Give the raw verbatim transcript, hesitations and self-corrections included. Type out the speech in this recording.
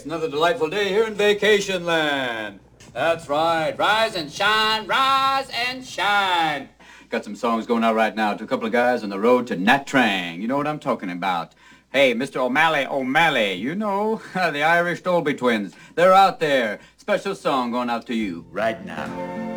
another delightful day here in Vacation Land. That's right. Rise and shine, rise and shine. Got some songs going out right now to a couple of guys on the road to Nat Trang. You know what I'm talking about. Hey, Mister O'Malley, O'Malley, you know, the Irish Dolby twins. They're out there. Special song going out to you right now.